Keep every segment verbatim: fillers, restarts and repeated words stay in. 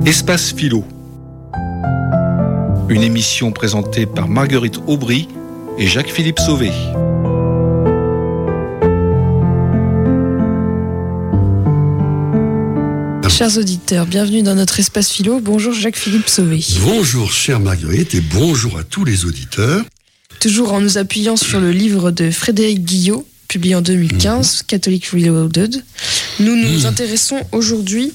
Espace Philo, une émission présentée par Marguerite Aubry et Jacques-Philippe Sauvé. Chers auditeurs, bienvenue dans notre Espace Philo. Bonjour Jacques-Philippe Sauvé. Bonjour chère Marguerite et bonjour à tous les auditeurs. Toujours en nous appuyant sur le livre de Frédéric Guillot, publié en deux mille quinze, mmh. Catholic Reloaded, nous nous mmh. intéressons aujourd'hui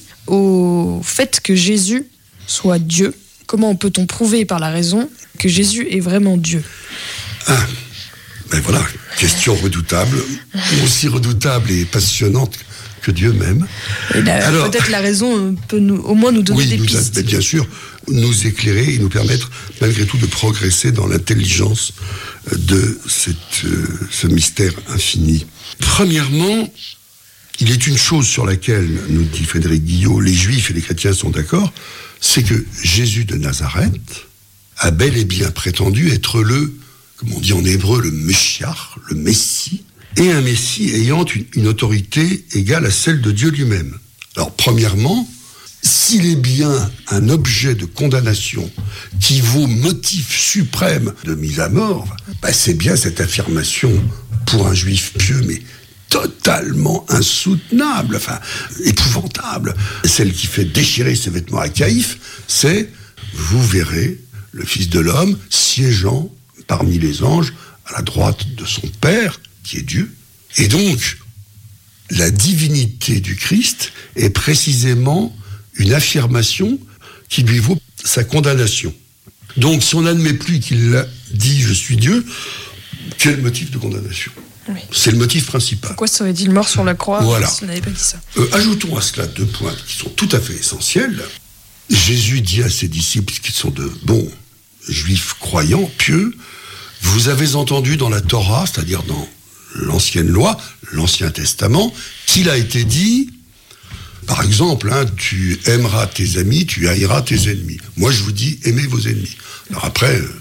au fait que Jésus soit Dieu. Comment peut-on prouver par la raison que Jésus est vraiment Dieu ? Ah, ben voilà, question redoutable, aussi redoutable et passionnante que Dieu même. Et là, Alors, peut-être la raison peut nous, au moins nous donner oui, des nous pistes. A, bien sûr, nous éclairer et nous permettre malgré tout de progresser dans l'intelligence de cette, euh, ce mystère infini. Premièrement, il est une chose sur laquelle, nous dit Frédéric Guillot, les Juifs et les chrétiens sont d'accord, c'est que Jésus de Nazareth a bel et bien prétendu être le, comme on dit en hébreu, le Meshiach, le Messie, et un Messie ayant une, une autorité égale à celle de Dieu lui-même. Alors, premièrement, s'il est bien un objet de condamnation qui vaut motif suprême de mise à mort, bah c'est bien cette affirmation pour un juif pieux, mais totalement insoutenable, enfin, épouvantable. Celle qui fait déchirer ses vêtements à Caïphe, c'est « Vous verrez le Fils de l'homme siégeant parmi les anges à la droite de son Père, qui est Dieu. » Et donc, la divinité du Christ est précisément une affirmation qui lui vaut sa condamnation. Donc, si on n'admet plus qu'il a dit « Je suis Dieu », quel motif de condamnation ? Oui. C'est le motif principal. Pourquoi serait-il mort sur la croix voilà. s'il n'avait pas dit ça ? euh, Ajoutons à cela deux points qui sont tout à fait essentiels. Jésus dit à ses disciples, qui sont de bons juifs croyants, pieux, « Vous avez entendu dans la Torah, c'est-à-dire dans l'ancienne loi, l'Ancien Testament, qu'il a été dit, par exemple, hein, tu aimeras tes amis, tu haïras tes ennemis. Moi, je vous dis, aimez vos ennemis. » Alors après, euh,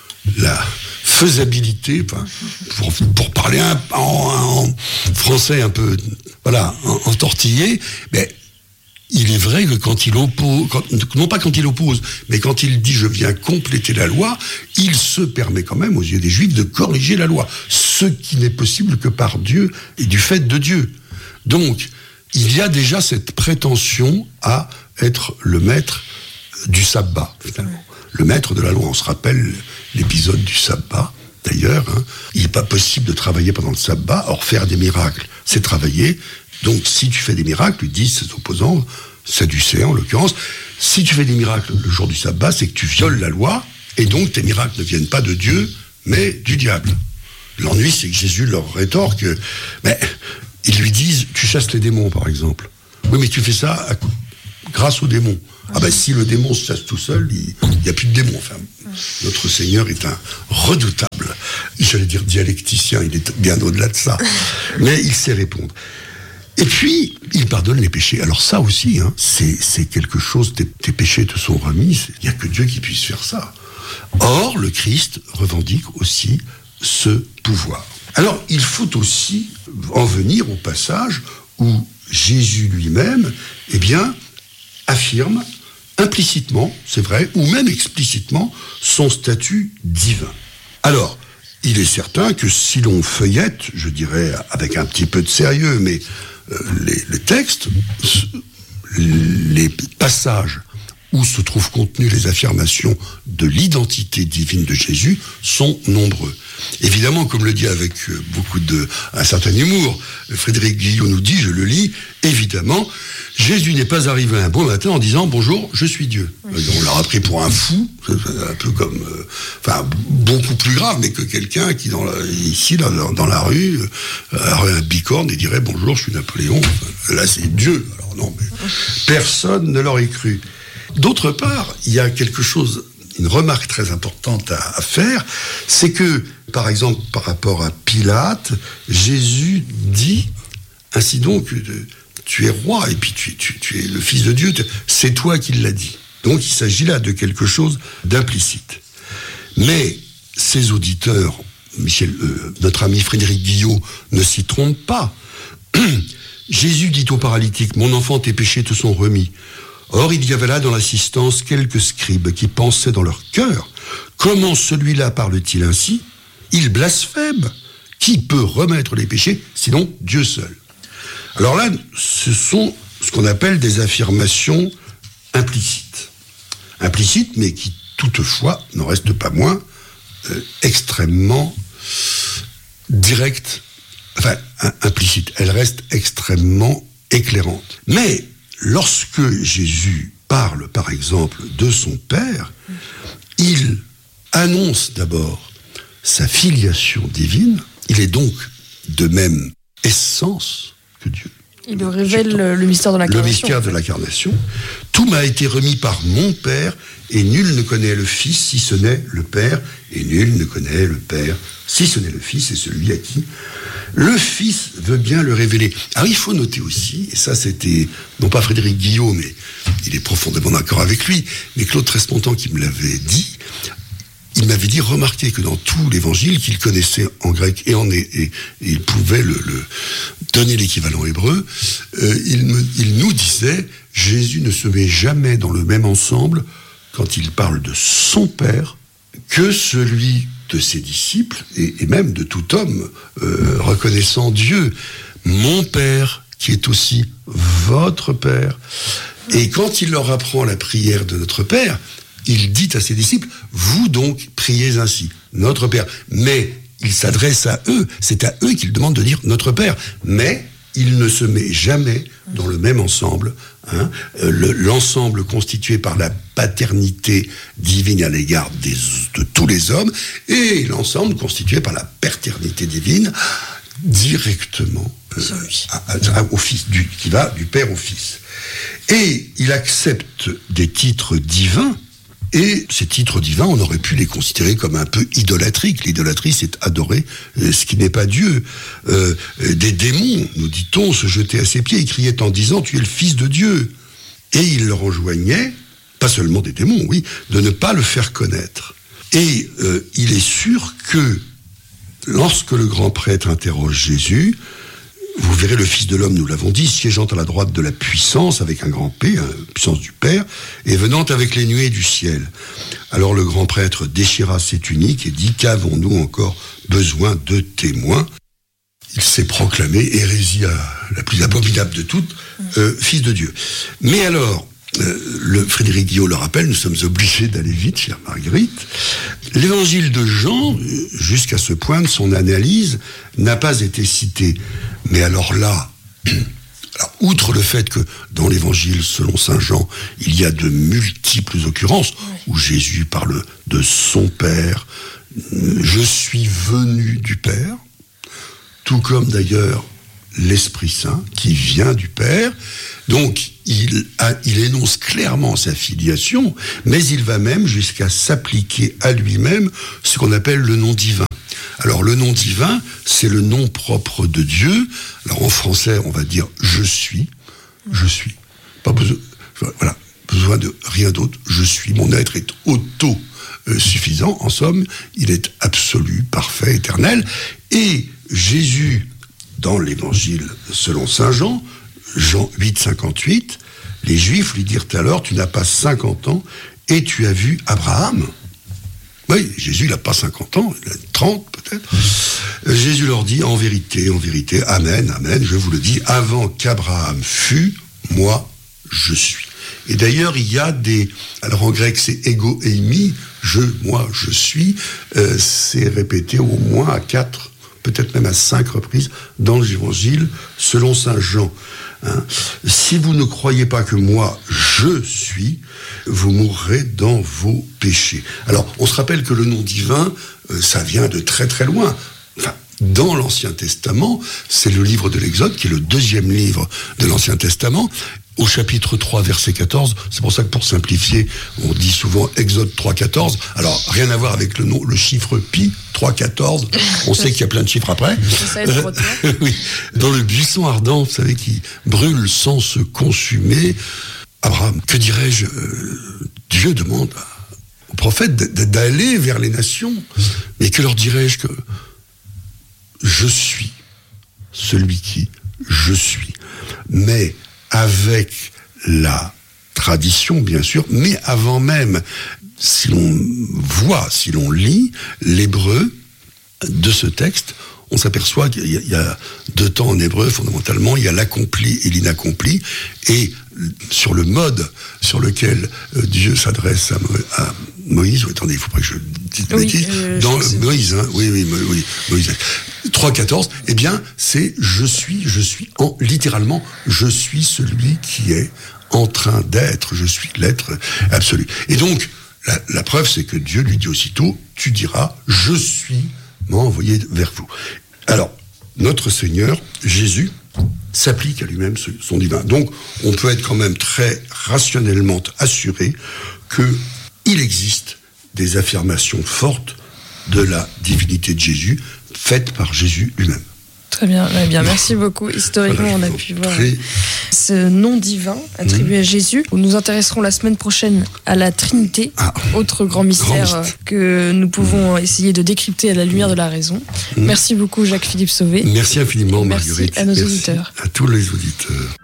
la faisabilité, enfin, pour, pour parler un, en, en français un peu, voilà, entortillé, mais il est vrai que quand il oppose, quand, non pas quand il oppose, mais quand il dit « je viens compléter la loi », il se permet quand même, aux yeux des Juifs, de corriger la loi, ce qui n'est possible que par Dieu et du fait de Dieu. Donc, il y a déjà cette prétention à être le maître du sabbat, finalement. Le maître de la loi, on se rappelle l'épisode du sabbat, d'ailleurs, hein. Il n'est pas possible de travailler pendant le sabbat, or faire des miracles, c'est travailler. Donc, si tu fais des miracles, lui disent ses opposants, sadducéens en l'occurrence, si tu fais des miracles le jour du sabbat, c'est que tu violes la loi, et donc tes miracles ne viennent pas de Dieu, mais du diable. L'ennui, c'est que Jésus leur rétorque, mais ils lui disent, tu chasses les démons, par exemple. Oui, mais tu fais ça à, grâce aux démons. Ah ben, si le démon se chasse tout seul, il n'y a plus de démons. Enfin, notre Seigneur est un redoutable, j'allais dire dialecticien, il est bien au-delà de ça, mais il sait répondre. Et puis, il pardonne les péchés. Alors ça aussi, hein, c'est, c'est quelque chose, tes, tes péchés te sont remis, il n'y a que Dieu qui puisse faire ça. Or, le Christ revendique aussi ce pouvoir. Alors, il faut aussi en venir au passage où Jésus lui-même, eh bien, affirme implicitement, c'est vrai, ou même explicitement, son statut divin. Alors, il est certain que si l'on feuillette, je dirais avec un petit peu de sérieux, mais euh, les, les textes, les passages où se trouvent contenues les affirmations de l'identité divine de Jésus sont nombreux. Évidemment, comme le dit avec beaucoup de, un certain humour, Frédéric Guillot nous dit, je le lis, évidemment, Jésus n'est pas arrivé un bon matin en disant « Bonjour, je suis Dieu ». On l'a pris pour un fou, un peu comme, euh, enfin, beaucoup plus grave, mais que quelqu'un qui, dans la, ici, là, dans la rue, euh, aurait un bicorne et dirait « Bonjour, je suis Napoléon ». Enfin, là, c'est Dieu. Alors non, mais personne ne l'aurait cru. D'autre part, il y a quelque chose, une remarque très importante à, à faire, c'est que, par exemple, par rapport à Pilate, Jésus dit, ainsi donc, tu es roi, et puis tu, tu, tu es le Fils de Dieu, c'est toi qui l'as dit. Donc il s'agit là de quelque chose d'implicite. Mais ces auditeurs, Michel, euh, notre ami Frédéric Guillot, ne s'y trompe pas. Jésus dit au paralytique, mon enfant, tes péchés te sont remis. Or, il y avait là dans l'assistance quelques scribes qui pensaient dans leur cœur, comment celui-là parle-t-il ainsi? Il blasphème. Qui peut remettre les péchés, sinon Dieu seul? Alors là, ce sont ce qu'on appelle des affirmations implicites. Implicites, mais qui toutefois n'en restent pas moins euh, extrêmement directes, enfin implicites. Elles restent extrêmement éclairantes. Mais lorsque Jésus parle, par exemple, de son Père, il annonce d'abord sa filiation divine. Il est donc de même essence que Dieu. Il nous révèle le, le mystère de l'incarnation. Le mystère de l'incarnation. Tout m'a été remis par mon Père, et nul ne connaît le Fils si ce n'est le Père, et nul ne connaît le Père si ce n'est le Fils, et celui à qui le Fils veut bien le révéler. Alors il faut noter aussi, et ça c'était, non pas Frédéric Guillot, mais il est profondément d'accord avec lui, mais Claude Trespontant qui me l'avait dit, il m'avait dit, remarquez que dans tout l'évangile qu'il connaissait en grec et en et, et, et il pouvait le, le donner l'équivalent hébreu, euh, il, me, il nous disait, Jésus ne se met jamais dans le même ensemble quand il parle de son Père que celui de ses disciples et, et même de tout homme euh, reconnaissant Dieu. Mon Père qui est aussi votre Père. Et quand il leur apprend la prière de notre Père, il dit à ses disciples, vous donc priez ainsi, notre Père. Mais il s'adresse à eux, c'est à eux qu'il demande de dire notre Père. Mais il ne se met jamais dans le même ensemble, hein, le, l'ensemble constitué par la paternité divine à l'égard des, de tous les hommes, et l'ensemble constitué par la paternité divine directement euh, à, à, au Fils, du, qui va du Père au Fils. Et il accepte des titres divins. Et ces titres divins, on aurait pu les considérer comme un peu idolâtriques. L'idolâtrie, c'est adorer ce qui n'est pas Dieu. Euh, des démons, nous dit-on, se jetaient à ses pieds. Ils criaient en disant « Tu es le Fils de Dieu ». Et il leur enjoignait, pas seulement des démons, oui, de ne pas le faire connaître. Et euh, il est sûr que lorsque le grand prêtre interroge Jésus, vous verrez le Fils de l'homme, nous l'avons dit, siégeant à la droite de la puissance, avec un grand P, hein, puissance du Père, et venant avec les nuées du ciel. Alors le grand prêtre déchira ses tuniques et dit, qu'avons-nous encore besoin de témoins? Il s'est proclamé hérésie la plus abominable de toutes, euh, Fils de Dieu. Mais alors, euh, le Frédéric Guillot le rappelle, nous sommes obligés d'aller vite, chère Marguerite. L'évangile de Jean, jusqu'à ce point de son analyse, n'a pas été cité. Mais alors là, alors, outre le fait que dans l'évangile selon saint Jean, il y a de multiples occurrences où Jésus parle de son Père, je suis venu du Père, tout comme d'ailleurs l'Esprit Saint qui vient du Père. Donc il, a, il énonce clairement sa filiation, mais il va même jusqu'à s'appliquer à lui-même ce qu'on appelle le nom divin. Alors le nom divin, c'est le nom propre de Dieu. Alors en français, on va dire « je suis »,« je suis ». Pas besoin, voilà, besoin de rien d'autre. « Je suis », mon être est auto-suffisant. En somme, il est absolu, parfait, éternel. Et Jésus, dans l'évangile selon saint Jean, Jean huit, cinquante-huit, les Juifs lui dirent alors « Tu n'as pas cinquante ans et tu as vu Abraham ». Oui, Jésus, il n'a pas cinquante ans, il a trente peut-être. Jésus leur dit, en vérité, en vérité, amen, amen, je vous le dis, avant qu'Abraham fût, moi, je suis. Et d'ailleurs, il y a des... Alors en grec, c'est ego eimi, je, moi, je suis. Euh, c'est répété au moins à quatre, peut-être même à cinq reprises dans l'évangile, selon saint Jean. Hein. Si vous ne croyez pas que moi, je suis, vous mourrez dans vos péchés. Alors, on se rappelle que le nom divin, euh, ça vient de très très loin. Enfin, dans l'Ancien Testament, c'est le livre de l'Exode, qui est le deuxième livre de l'Ancien Testament, au chapitre trois, verset quatorze. C'est pour ça que pour simplifier, on dit souvent Exode trois, quatorze. Alors, rien à voir avec le nom, le chiffre pi, trois, quatorze. On sait qu'il y a plein de chiffres après. Euh, oui. Dans le buisson ardent, vous savez, qui brûle sans se consumer, Abraham, que dirais-je, euh, Dieu demande aux prophètes d'aller vers les nations. Mais que leur dirais-je que je suis celui qui je suis. Mais avec la tradition, bien sûr, mais avant même, si l'on voit, si l'on lit l'hébreu de ce texte, on s'aperçoit qu'il y a, il y a deux temps en hébreu, fondamentalement, il y a l'accompli et l'inaccompli, et sur le mode sur lequel euh, Dieu s'adresse à, Mo- à Moïse, oh, attendez, il faut pas que je dise de Oui, bêtises, euh, dans je sais. Moïse, hein, oui, oui, Mo- oui, Moïse, trois quatorze, eh bien, c'est je suis, je suis, en, littéralement, je suis celui qui est en train d'être, je suis l'être absolu. Et donc, la, la preuve, c'est que Dieu lui dit aussitôt, tu diras, je suis m'a envoyé vers vous. Alors, notre Seigneur, Jésus, s'applique à lui-même son divin. Donc, on peut être quand même très rationnellement assuré qu'il existe des affirmations fortes de la divinité de Jésus, faites par Jésus lui-même. Très bien, eh bien, merci beaucoup. Historiquement, Voilà, on a je pu vous voir prie. ce nom divin attribué Mmh. à Jésus. Nous nous intéresserons la semaine prochaine à la Trinité, Ah. autre grand mystère Grand euh, mystère. que nous pouvons essayer de décrypter à la lumière de la raison. Mmh. Merci beaucoup, Jacques-Philippe Sauvé. Merci infiniment, Et merci Marguerite. à nos Merci auditeurs. à tous les auditeurs.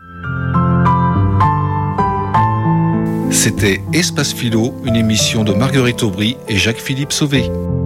C'était Espace Philo, une émission de Marguerite Aubry et Jacques-Philippe Sauvé.